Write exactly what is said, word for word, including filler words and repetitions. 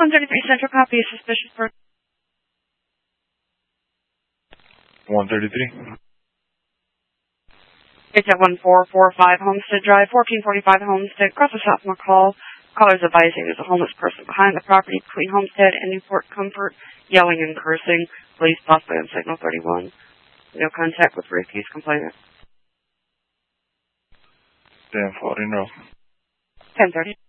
one thirty-three Central, copy a suspicious person. one thirty-three. It's at one four four five Homestead Drive, fourteen forty-five Homestead, across the South McCall. Callers advising there's a homeless person behind the property between Homestead and Newport Comfort, yelling and cursing. Police possibly on signal thirty-one. No contact with refuse complainant. ten forty, no. ten thirty.